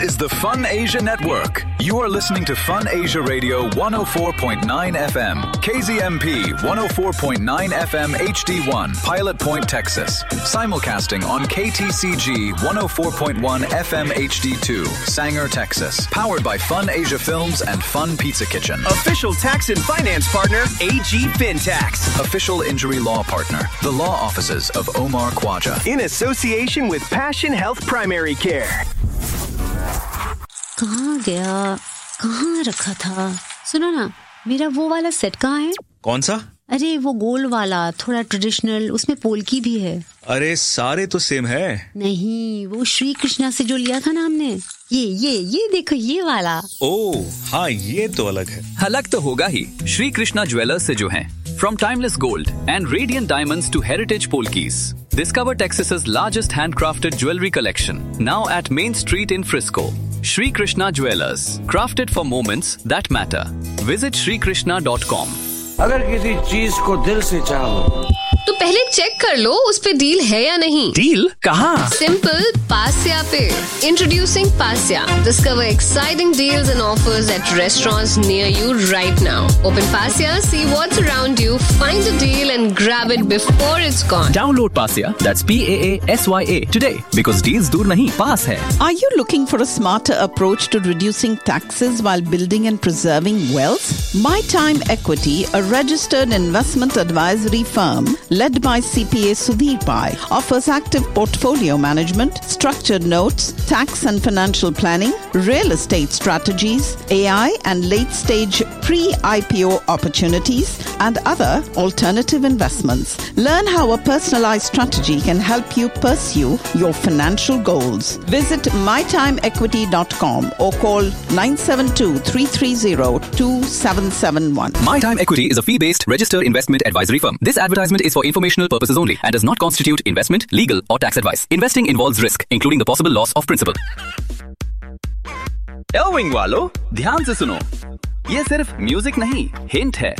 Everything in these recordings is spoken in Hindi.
is the Fun Asia Network. You are listening to Fun Asia Radio 104.9 FM, KZMP 104.9 FM HD1, Pilot Point, Texas. Simulcasting on KTCG 104.1 FM HD2, Sanger, Texas. Powered by Fun Asia Films and Fun Pizza Kitchen. Official tax and finance partner, AG FinTax. Official injury law partner, the law offices of Omar Khwaja. In association with Passion Health Primary Care. कहाँ गया, कहाँ रखा था? सुनो ना, मेरा वो वाला सेट कहाँ है? कौन सा? अरे वो गोल वाला, थोड़ा ट्रेडिशनल, उसमें पोल्की भी है। अरे सारे तो सेम है। नहीं, वो श्री कृष्णा से जो लिया था ना हमने, ये देखो ये वाला। ओह हाँ, ये तो अलग है। अलग तो होगा ही, श्री कृष्णा ज्वेलर्स से जो हैं। From timeless gold and radiant diamonds to heritage polkis, discover Texas's largest handcrafted jewelry collection. Now at Main Street in Frisco. Shri Krishna Jewelers, crafted for moments that matter. Visit shrikrishna.com. अगर किसी चीज को दिल से चाहो तो पहले चेक कर लो उस पे डील है या नहीं। डील कहाँ? सिंपल, पास्या पे। Introducing पास्या। Discover exciting deals and offers at restaurants near you right now. Open Pasya, see what's around you, find a deal and grab it before it's gone. Download Pasya, that's PAASYA today, because deals दूर नहीं, पास है। Are you looking for a smarter approach to reducing taxes while building and preserving wealth? My Time Equity, a registered investment advisory firm led by CPA Sudhir Pai, offers active portfolio management, structured notes, tax and financial planning, real estate strategies, AI and late-stage pre-IPO opportunities, and other alternative investments. Learn how a personalized strategy can help you pursue your financial goals. Visit mytimeequity.com or call 972-330-2771. My Time Equity is a fee-based registered investment advisory firm. This advertisement is for informational purposes only and does not constitute investment, legal or tax advice. Investing involves risk, including the possible loss of principal. Wing वालों, ध्यान से सुनो, ये सिर्फ म्यूजिक नहीं, हिंट है।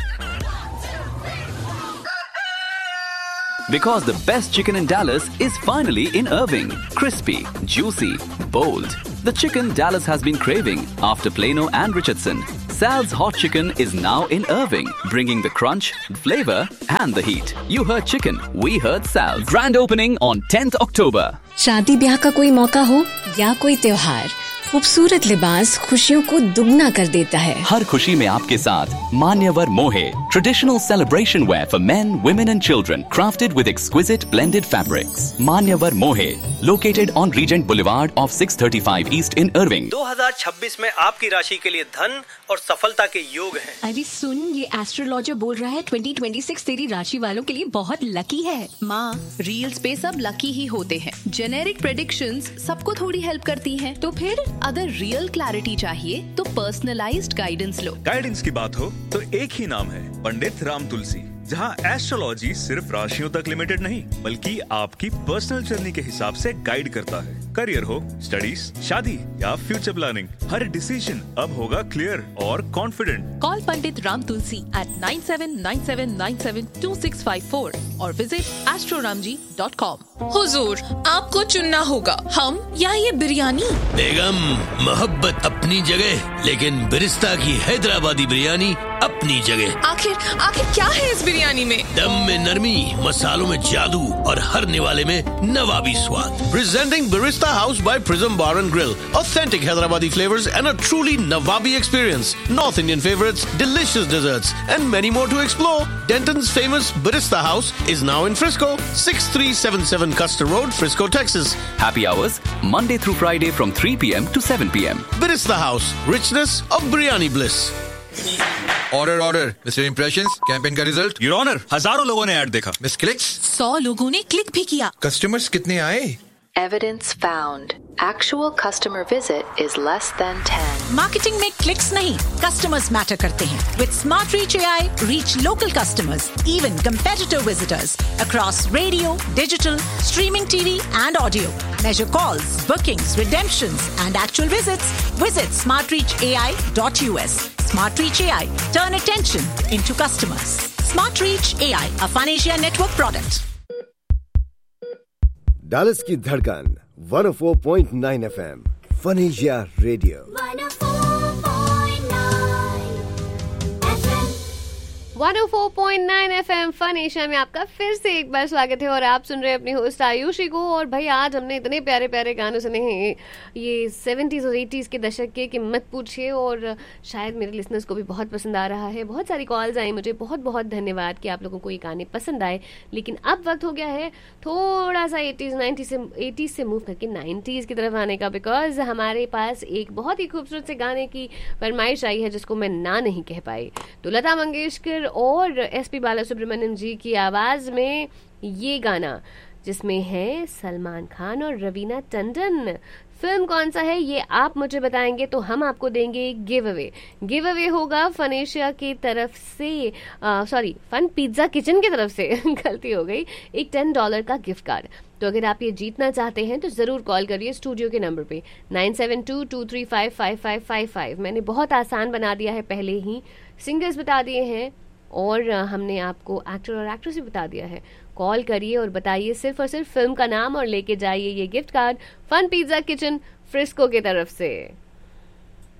Because the best chicken in Dallas is finally in Irving. Crispy, juicy, bold. The chicken Dallas has been craving after Plano and Richardson. Sal's Hot Chicken is now in Irving, bringing the crunch, flavor and the heat. You heard chicken, we heard Sal's. Grand opening on 10th October. शादी ब्याह का कोई मौका हो या कोई त्योहार, खूबसूरत लिबास खुशियों को दुगना कर देता है। हर खुशी में आपके साथ मान्यवर मोहे, traditional celebration wear for men, women and children, crafted with exquisite blended fabrics. मान्यवर मोहे, located on Regent Boulevard of 635 East in Irving. 2026 में आपकी राशि के लिए धन और सफलता के योग हैं। अरे सुन, ये एस्ट्रोलॉजर बोल रहा है 2026 तेरी राशि वालों के लिए बहुत लकी है। माँ, रील्स पे सब लकी ही होते हैं। जेनेरिक प्रेडिक्शंस सबको थोड़ी हेल्प करती हैं। तो फिर अगर रियल क्लैरिटी चाहिए तो पर्सनलाइज्ड गाइडेंस लो। गाइडेंस की बात हो तो एक ही नाम है, पंडित राम तुलसी, जहां एस्ट्रोलॉजी सिर्फ राशियों तक लिमिटेड नहीं बल्कि आपकी पर्सनल जर्नी के हिसाब से गाइड करता है। करियर हो, स्टडीज, शादी या फ्यूचर प्लानिंग, हर डिसीजन अब होगा क्लियर और confident. Call Pandit Ram Tulsi at 9797972654 और विजिट astroramji.com। हुजूर, आपको चुनना होगा, हम या ये बिरयानी। बेगम, मोहब्बत अपनी जगह, लेकिन बिरिस्ता की हैदराबादी बिरयानी अपनी जगह। आखिर क्या है इस बिरयानी में? दम में नरमी, मसालों में जादू और हर निवाले में नवाबी स्वाद। Presenting Barista House by Prism Bar and Grill. Authentic Hyderabadi flavors and a truly Nawabi experience. North Indian favorites, delicious desserts and many more to explore. Denton's famous Barista House is now in Frisco. 6377 Custer Road, Frisco, Texas. Happy hours, Monday through Friday from 3 p.m. to 7 p.m. Barista House, richness of biryani bliss. Order mister impressions campaign का रिजल्ट। योर ऑनर, हजारों लोगों ने ऐड देखा। मिस क्लिक्स 100 लोगों ने क्लिक भी किया। कस्टमर्स कितने आए? Evidence found. Actual customer visit is less than 10. Marketing में क्लिक्स नहीं, कस्टमर्स मैटर करते हैं। With Smart Reach AI, reach local customers, even competitor visitors across radio, digital, streaming TV and audio. Measure calls, bookings, redemptions and actual visits. Visit smartreachai.us. Smart Reach AI. Turn attention into customers. Smart Reach AI, a Fun Asia Network product. Dallas की धड़कन 104.9 FM fun Asia radio 104.9 FM fun Asia में आपका फिर से एक बार स्वागत है और आप सुन रहे हैं अपनी होस्ट आयुषी को। और भाई आज हमने इतने प्यारे प्यारे गाने सुने हैं ये 70s और 80s के दशक के कि मत पूछिए, और शायद मेरे लिसनर्स को भी बहुत पसंद आ रहा है। बहुत सारी कॉल्स आई मुझे, बहुत बहुत धन्यवाद कि आप लोगों को ये गाने पसंद आए। लेकिन अब वक्त हो गया है थोड़ा सा 80s से मूव करके 90s की तरफ आने का, बिकॉज हमारे पास एक बहुत ही खूबसूरत से गाने की फरमाइश आई है जिसको मैं ना नहीं कह पाई। तो लता मंगेशकर और SP बालासुब्रमण्यम जी की आवाज में ये गाना जिसमें है सलमान खान और रवीना टंडन। फिल्म कौन सा है ये आप मुझे बताएंगे तो हम आपको देंगे गिव अवे होगा फन एशिया की तरफ से, सॉरी फन पिज्जा किचन की तरफ से गलती हो गई, एक $10 का गिफ्ट कार्ड। तो अगर आप ये जीतना चाहते हैं तो ज़रूर कॉल करिए स्टूडियो के नंबर पे 9722355555। मैंने बहुत आसान बना दिया है, पहले ही सिंगर्स बता दिए हैं और हमने आपको एक्टर और एक्ट्रेस भी बता दिया है। कॉल करिए और बताइए सिर्फ और सिर्फ फिल्म का नाम और लेके जाइए ये gift card fun pizza kitchen Frisco की तरफ से।